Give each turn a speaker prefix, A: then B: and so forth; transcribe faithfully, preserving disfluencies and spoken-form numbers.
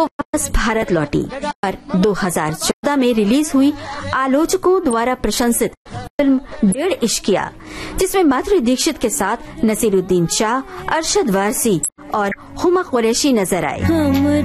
A: वापस भारत लौटी और दो हज़ार चौदह में रिलीज हुई आलोचकों द्वारा प्रशंसित फिल्म डेढ़ इश्किया, जिसमें माधुरी दीक्षित के साथ नसीरुद्दीन शाह, अरशद वारसी और हुमा कुरैशी नजर आए।